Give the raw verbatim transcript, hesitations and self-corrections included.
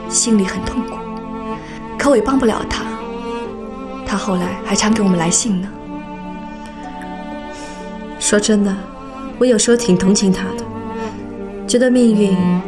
心里很痛苦，可我也帮不了他。他后来还常给我们来信呢。 说真的，我有时候挺同情他的，觉得命运